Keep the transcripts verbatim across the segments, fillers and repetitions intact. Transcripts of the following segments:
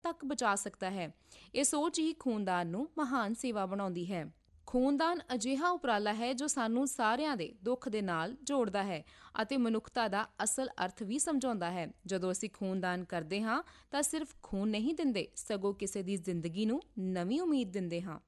ਤੱਕ ਬਚਾ ਸਕਦਾ ਹੈ। ਇਹ ਸੋਚ ਹੀ ਖੂਨਦਾਨ ਨੂੰ ਮਹਾਨ ਸੇਵਾ ਬਣਾਉਂਦੀ ਹੈ। ਖੂਨਦਾਨ ਅਜਿਹਾ ਉਪਰਾਲਾ ਹੈ ਜੋ ਸਾਨੂੰ ਸਾਰਿਆਂ ਦੇ ਦੁੱਖ ਦੇ ਨਾਲ ਜੋੜਦਾ ਹੈ ਅਤੇ ਮਨੁੱਖਤਾ ਦਾ ਅਸਲ ਅਰਥ ਵੀ ਸਮਝਾਉਂਦਾ ਹੈ। ਜਦੋਂ ਅਸੀਂ ਖੂਨਦਾਨ ਕਰਦੇ ਹਾਂ ਤਾਂ ਸਿਰਫ ਖੂਨ ਨਹੀਂ ਦਿੰਦੇ, ਸਗੋਂ ਕਿਸੇ ਦੀ ਜ਼ਿੰਦਗੀ ਨੂੰ ਨਵੀਂ ਉਮੀਦ ਦਿੰਦੇ ਹਾਂ।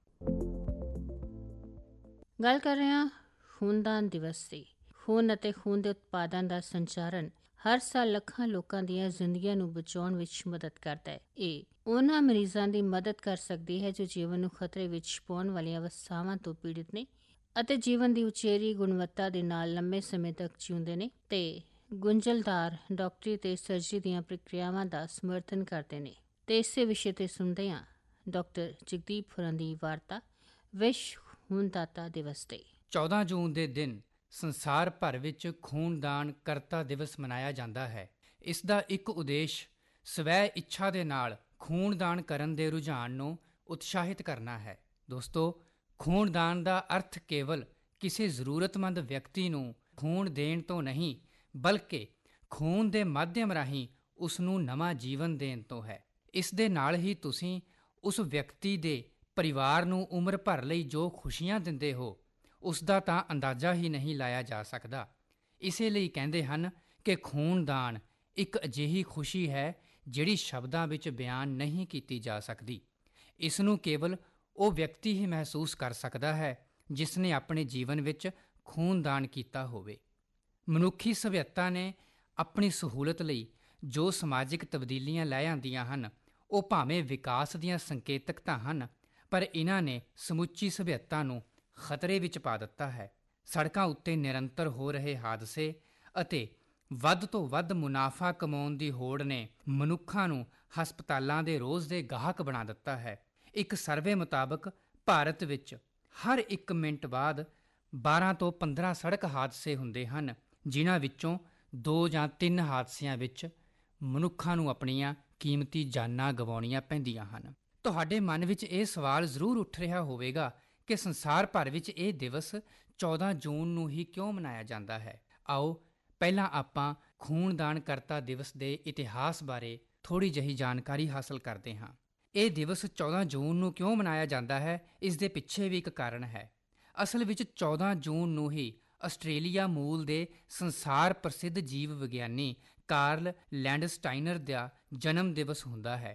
ਗੱਲ ਕਰ ਰਹੇ ਹਾਂ ਖੂਨਦਾਨ ਦਿਵਸ ਦੀ। ਖੂਨ ਅਤੇ ਖੂਨ ਦੇ ਉਤਪਾਦਨ ਦਾ ਸੰਚਾਰਨ ਹਰ ਸਾਲ ਲੱਖਾਂ ਲੋਕਾਂ ਦੀਆਂ ਜ਼ਿੰਦਗੀਆਂ ਨੂੰ ਬਚਾਉਣ ਵਿੱਚ ਮਦਦ ਕਰਦਾ ਹੈ। ਇਹ ਉਹਨਾਂ ਮਰੀਜ਼ਾਂ ਦੀ ਮਦਦ ਕਰ ਸਕਦੀ ਹੈ ਜੋ ਜੀਵਨ ਨੂੰ ਖਤਰੇ ਵਿੱਚ ਪਾਉਣ ਵਾਲੀਆਂ ਅਵਸਥਾਵਾਂ ਤੋਂ ਪੀੜਿਤ ਨੇ ਅਤੇ ਜੀਵਨ ਦੀ ਉਚੇਰੀ ਗੁਣਵੱਤਾ ਦੇ ਨਾਲ ਲੰਬੇ ਸਮੇਂ ਤੱਕ ਜਿਉਂਦੇ ਨੇ ਤੇ ਗੁੰਝਲਦਾਰ ਡਾਕਟਰੀ ਤੇ ਸਰਜਰੀ ਦੀਆਂ ਪ੍ਰਕਿਰਿਆਵਾਂ ਦਾ ਸਮਰਥਨ ਕਰਦੇ ਨੇ। ਤੇ ਇਸੇ ਵਿਸ਼ੇ ਤੇ ਸੁਣਦੇ ਹਾਂ ਡਾਕਟਰ ਜਗਦੀਪ ਹੋਰਾਂ ਦੀ ਵਾਰਤਾ ਵਿਸ਼ਵ ਖੂਨਦਾਤਾ ਦਿਵਸ ਤੇ। ਚੌਦਾਂ ਜੂਨ ਦੇ ਦਿਨ ਸੰਸਾਰ ਭਰ ਵਿੱਚ ਖੂਨਦਾਨ ਕਰਤਾ ਦਿਵਸ ਮਨਾਇਆ ਜਾਂਦਾ ਹੈ। ਇਸ ਦਾ ਇੱਕ ਉਦੇਸ਼ ਸਵੈ ਇੱਛਾ ਦੇ ਨਾਲ ਖੂਨਦਾਨ ਕਰਨ ਦੇ ਰੁਝਾਨ ਨੂੰ ਉਤਸ਼ਾਹਿਤ ਕਰਨਾ ਹੈ। ਦੋਸਤੋ, ਖੂਨਦਾਨ ਦਾ ਅਰਥ ਕੇਵਲ ਕਿਸੇ ਜ਼ਰੂਰਤਮੰਦ ਵਿਅਕਤੀ ਨੂੰ ਖੂਨ ਦੇਣ ਤੋਂ ਨਹੀਂ, ਬਲਕਿ ਖੂਨ ਦੇ ਮਾਧਿਅਮ ਰਾਹੀਂ ਉਸ ਨੂੰ ਨਵਾਂ ਜੀਵਨ ਦੇਣ ਤੋਂ ਹੈ। ਇਸ ਦੇ ਨਾਲ ਹੀ ਤੁਸੀਂ ਉਸ ਵਿਅਕਤੀ ਦੇ ਪਰਿਵਾਰ ਨੂੰ ਉਮਰ ਭਰ ਲਈ ਜੋ ਖੁਸ਼ੀਆਂ ਦਿੰਦੇ ਹੋ, ਉਸ ਦਾ ਤਾਂ ਅੰਦਾਜ਼ਾ ਹੀ ਨਹੀਂ ਲਾਇਆ ਜਾ ਸਕਦਾ। ਇਸੇ ਲਈ ਕਹਿੰਦੇ ਹਨ ਕਿ ਖੂਨਦਾਨ ਇੱਕ ਅਜਿਹੀ ਖੁਸ਼ੀ ਹੈ ਜਿਹੜੀ ਸ਼ਬਦਾਂ ਵਿੱਚ ਬਿਆਨ ਨਹੀਂ ਕੀਤੀ ਜਾ ਸਕਦੀ। ਇਸ ਨੂੰ ਕੇਵਲ ਉਹ ਵਿਅਕਤੀ ਹੀ ਮਹਿਸੂਸ ਕਰ ਸਕਦਾ ਹੈ ਜਿਸ ਨੇ ਆਪਣੇ ਜੀਵਨ ਵਿੱਚ ਖੂਨਦਾਨ ਕੀਤਾ ਹੋਵੇ। ਮਨੁੱਖੀ ਸਭਿਅਤਾ ਨੇ ਆਪਣੀ ਸਹੂਲਤ ਲਈ ਜੋ ਸਮਾਜਿਕ ਤਬਦੀਲੀਆਂ ਲੈ ਆਂਦੀਆਂ ਹਨ, ਉਹ ਭਾਵੇਂ ਵਿਕਾਸ ਦੀਆਂ ਸੰਕੇਤਕ ਤਾਂ ਹਨ, ਪਰ ਇਹਨਾਂ ਨੇ ਸਮੁੱਚੀ ਸਭਿਅਤਾ ਨੂੰ ਖਤਰੇ ਵਿੱਚ ਪਾ ਦਿੱਤਾ ਹੈ। ਸੜਕਾਂ ਉੱਤੇ ਨਿਰੰਤਰ ਹੋ ਰਹੇ ਹਾਦਸੇ ਅਤੇ ਵੱਧ ਤੋਂ ਵੱਧ ਮੁਨਾਫਾ ਕਮਾਉਣ ਦੀ ਹੋੜ ਨੇ ਮਨੁੱਖਾਂ ਨੂੰ ਹਸਪਤਾਲਾਂ ਦੇ ਰੋਜ਼ ਦੇ ਗਾਹਕ ਬਣਾ ਦਿੱਤਾ ਹੈ। ਇੱਕ ਸਰਵੇ ਮੁਤਾਬਕ ਭਾਰਤ ਵਿੱਚ ਹਰ ਇੱਕ ਮਿੰਟ ਬਾਅਦ ਬਾਰਾਂ ਤੋਂ ਪੰਦਰਾਂ ਸੜਕ ਹਾਦਸੇ ਹੁੰਦੇ ਹਨ, ਜਿਨ੍ਹਾਂ ਵਿੱਚੋਂ ਦੋ ਜਾਂ ਤਿੰਨ ਹਾਦਸਿਆਂ ਵਿੱਚ ਮਨੁੱਖਾਂ ਨੂੰ ਆਪਣੀਆਂ ਕੀਮਤੀ ਜਾਨਾਂ ਗਵਾਉਣੀਆਂ ਪੈਂਦੀਆਂ ਹਨ। ਤੁਹਾਡੇ ਮਨ ਵਿੱਚ ਇਹ ਸਵਾਲ ਜ਼ਰੂਰ ਉੱਠ ਰਿਹਾ ਹੋਵੇਗਾ ਕਿ ਸੰਸਾਰ ਭਰ ਵਿੱਚ ਇਹ ਦਿਵਸ ਚੌਦਾਂ ਜੂਨ ਨੂੰ ਹੀ ਕਿਉਂ ਮਨਾਇਆ ਜਾਂਦਾ ਹੈ। ਆਓ ਪਹਿਲਾਂ ਆਪਾਂ ਖੂਨਦਾਨ ਕਰਤਾ ਦਿਵਸ ਦੇ ਇਤਿਹਾਸ ਬਾਰੇ ਥੋੜ੍ਹੀ ਜਿਹੀ ਜਾਣਕਾਰੀ ਹਾਸਲ ਕਰਦੇ ਹਾਂ। ਇਹ ਦਿਵਸ ਚੌਦਾਂ ਜੂਨ ਨੂੰ ਕਿਉਂ ਮਨਾਇਆ ਜਾਂਦਾ ਹੈ, ਇਸ ਦੇ ਪਿੱਛੇ ਵੀ ਇੱਕ ਕਾਰਨ ਹੈ। ਅਸਲ ਵਿੱਚ ਚੌਦਾਂ ਜੂਨ ਨੂੰ ਹੀ ਆਸਟ੍ਰੇਲੀਆ ਮੂਲ ਦੇ ਸੰਸਾਰ ਪ੍ਰਸਿੱਧ ਜੀਵ ਵਿਗਿਆਨੀ ਕਾਰਲ ਲੈਂਡਸਟਾਈਨਰ ਦਾ ਜਨਮ ਦਿਵਸ ਹੁੰਦਾ ਹੈ।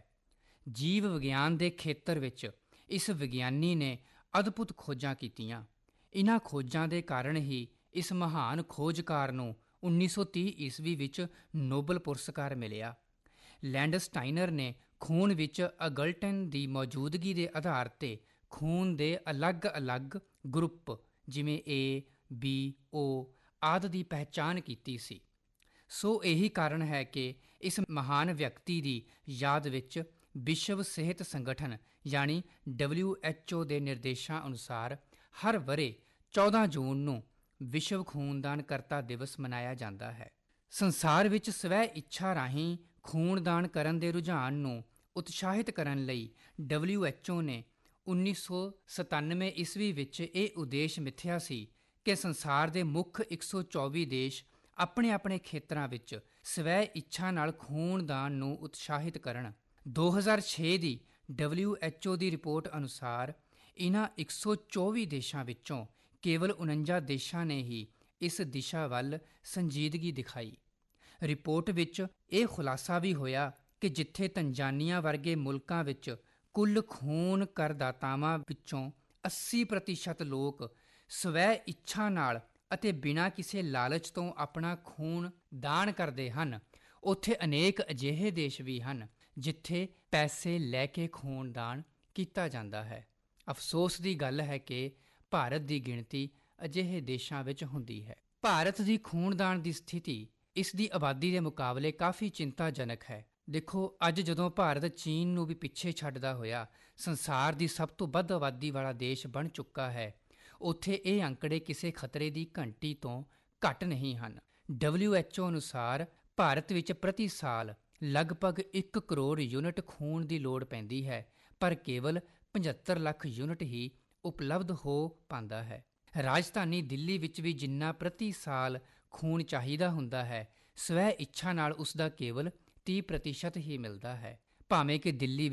ਜੀਵ ਵਿਗਿਆਨ ਦੇ ਖੇਤਰ ਵਿੱਚ ਇਸ ਵਿਗਿਆਨੀ ਨੇ ਅਦਭੁਤ ਖੋਜਾਂ ਕੀਤੀਆਂ। ਇਨ੍ਹਾਂ ਖੋਜਾਂ ਦੇ ਕਾਰਨ ਹੀ ਇਸ ਮਹਾਨ ਖੋਜਕਾਰ ਨੂੰ ਉੱਨੀ ਸੌ ਤੀਹ ਈਸਵੀ ਵਿੱਚ ਨੋਬਲ ਪੁਰਸਕਾਰ ਮਿਲਿਆ। ਲੈਂਡਸਟਾਈਨਰ ਨੇ ਖੂਨ ਵਿੱਚ ਅਗਲਟਨ ਦੀ ਮੌਜੂਦਗੀ ਦੇ ਆਧਾਰ 'ਤੇ ਖੂਨ ਦੇ ਅਲੱਗ-ਅਲੱਗ ਗਰੁੱਪ ਜਿਵੇਂ ਏ, ਬੀ, ਓ ਆਦਿ ਦੀ ਪਹਿਚਾਣ ਕੀਤੀ ਸੀ। ਸੋ ਇਹੀ ਕਾਰਨ ਹੈ ਕਿ ਇਸ ਮਹਾਨ ਵਿਅਕਤੀ ਦੀ ਯਾਦ ਵਿੱਚ ਵਿਸ਼ਵ ਸਿਹਤ ਸੰਗਠਨ ਯਾਨੀ ਡਬਲਿਊ ਐਚ ਓ ਦੇ ਨਿਰਦੇਸ਼ਾਂ ਅਨੁਸਾਰ ਹਰ ਵਰ੍ਹੇ ਚੌਦਾਂ ਜੂਨ ਨੂੰ ਵਿਸ਼ਵ ਖੂਨਦਾਨ ਕਰਤਾ ਦਿਵਸ ਮਨਾਇਆ ਜਾਂਦਾ ਹੈ। ਸੰਸਾਰ ਵਿੱਚ ਸਵੈ ਇੱਛਾ ਰਾਹੀਂ ਖੂਨਦਾਨ ਕਰਨ ਦੇ ਰੁਝਾਨ ਨੂੰ ਉਤਸ਼ਾਹਿਤ ਕਰਨ ਲਈ ਡਬਲਿਊ ਐਚ ਓ ਨੇ ਉੱਨੀ ਸੌ ਸਤਾਨਵੇਂ ਈਸਵੀ ਵਿੱਚ ਇਹ ਉਦੇਸ਼ ਮਿਥਿਆ ਸੀ ਕਿ ਸੰਸਾਰ ਦੇ ਮੁੱਖ ਇੱਕ ਸੌ ਚੌਵੀ ਦੇਸ਼ ਆਪਣੇ ਆਪਣੇ ਖੇਤਰਾਂ ਵਿੱਚ ਸਵੈ ਇੱਛਾ ਨਾਲ ਖੂਨਦਾਨ ਨੂੰ ਉਤਸ਼ਾਹਿਤ ਕਰਨ। ਦੋ ਹਜ਼ਾਰ ਛੇ ਦੀ ਡਬਲਿਊ ਐਚ ਓ ਦੀ ਰਿਪੋਰਟ ਅਨੁਸਾਰ ਇਨ੍ਹਾਂ ਇੱਕ ਸੌ ਚੌਵੀ ਦੇਸ਼ਾਂ ਵਿੱਚੋਂ ਕੇਵਲ ਉਣੰਜਾ ਦੇਸ਼ਾਂ ਨੇ ਹੀ ਇਸ ਦਿਸ਼ਾ ਵੱਲ ਸੰਜੀਦਗੀ ਦਿਖਾਈ। ਰਿਪੋਰਟ ਵਿੱਚ ਇਹ ਖੁਲਾਸਾ ਵੀ ਹੋਇਆ ਕਿ ਜਿੱਥੇ ਤੰਜ਼ਾਨੀਆ ਵਰਗੇ ਮੁਲਕਾਂ ਵਿੱਚ ਕੁੱਲ ਖੂਨ ਕਰਦਾਤਾਵਾਂ ਵਿੱਚੋਂ ਅੱਸੀ ਪ੍ਰਤੀਸ਼ਤ ਲੋਕ ਸਵੈ ਇੱਛਾ ਨਾਲ ਅਤੇ ਬਿਨਾਂ ਕਿਸੇ ਲਾਲਚ ਤੋਂ ਆਪਣਾ ਖੂਨ ਦਾਨ ਕਰਦੇ ਹਨ, ਉੱਥੇ ਅਨੇਕ ਅਜਿਹੇ ਦੇਸ਼ ਵੀ ਹਨ ਜਿੱਥੇ ਪੈਸੇ ਲੈ ਕੇ ਖੂਨਦਾਨ ਕੀਤਾ ਜਾਂਦਾ ਹੈ। ਅਫਸੋਸ ਦੀ ਗੱਲ ਹੈ ਕਿ ਭਾਰਤ ਦੀ ਗਿਣਤੀ ਅਜਿਹੇ ਦੇਸ਼ਾਂ ਵਿੱਚ ਹੁੰਦੀ ਹੈ। ਭਾਰਤ ਦੀ ਖੂਨਦਾਨ ਦੀ ਸਥਿਤੀ ਇਸ ਦੀ ਆਬਾਦੀ ਦੇ ਮੁਕਾਬਲੇ ਕਾਫੀ ਚਿੰਤਾਜਨਕ ਹੈ। ਦੇਖੋ, ਅੱਜ ਜਦੋਂ ਭਾਰਤ ਚੀਨ ਨੂੰ ਵੀ ਪਿੱਛੇ ਛੱਡਦਾ ਹੋਇਆ ਸੰਸਾਰ ਦੀ ਸਭ ਤੋਂ ਵੱਧ ਆਬਾਦੀ ਵਾਲਾ ਦੇਸ਼ ਬਣ ਚੁੱਕਾ ਹੈ, ਉੱਥੇ ਇਹ ਅੰਕੜੇ ਕਿਸੇ ਖਤਰੇ ਦੀ ਘੰਟੀ ਤੋਂ ਘੱਟ ਨਹੀਂ ਹਨ। ਡਬਲਿਊ ਐਚ ਓ ਅਨੁਸਾਰ ਭਾਰਤ ਵਿੱਚ ਪ੍ਰਤੀ ਸਾਲ ਲਗਭਗ ਇੱਕ ਕਰੋੜ ਯੂਨਿਟ ਖੂਨ ਦੀ ਲੋੜ ਪੈਂਦੀ ਹੈ, ਪਰ ਕੇਵਲ ਪਝੱਤਰ ਲੱਖ ਯੂਨਿਟ ਹੀ ਉਪਲਬਧ ਹੋ ਪਾਉਂਦਾ ਹੈ। ਰਾਜਧਾਨੀ ਦਿੱਲੀ ਵਿੱਚ ਵੀ ਜਿੰਨਾ ਪ੍ਰਤੀ ਸਾਲ ਖੂਨ ਚਾਹੀਦਾ ਹੁੰਦਾ ਹੈ, ਸਵੈ ਇੱਛਾ ਨਾਲ ਉਸ ਦਾ ਕੇਵਲ ਤੀਹ ਪ੍ਰਤੀਸ਼ਤ ਹੀ ਮਿਲਦਾ ਹੈ। ਭਾਵੇਂ ਕਿ ਦਿੱਲੀ